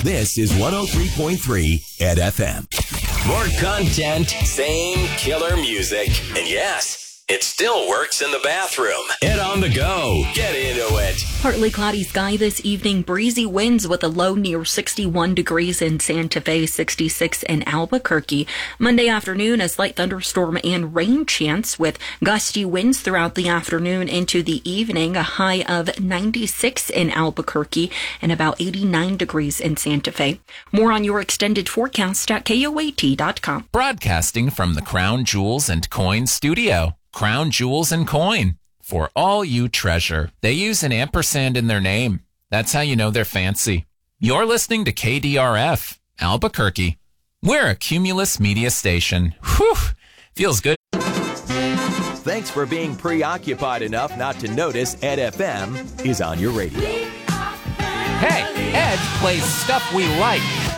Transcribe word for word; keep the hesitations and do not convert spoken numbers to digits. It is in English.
This is one oh three point three Ed F M. More content, same killer music. And yes, it still works in the bathroom. Ed on the go. Get into it. Partly cloudy sky this evening, breezy winds with a low near sixty-one degrees in Santa Fe, sixty-six in Albuquerque. Monday afternoon, a slight thunderstorm and rain chance with gusty winds throughout the afternoon into the evening, a high of ninety-six in Albuquerque and about eighty-nine degrees in Santa Fe. More on your extended forecast at K O A T dot com. Broadcasting from the Crown Jewels and Coin studio. Crown Jewels and Coin. For all you treasure. They use an ampersand in their name. That's how you know they're fancy. You're listening to K D R F, Albuquerque. We're a Cumulus media station. Whew, feels good. Thanks for being preoccupied enough not to notice Ed F M is on your radio. Hey, Ed plays stuff we like.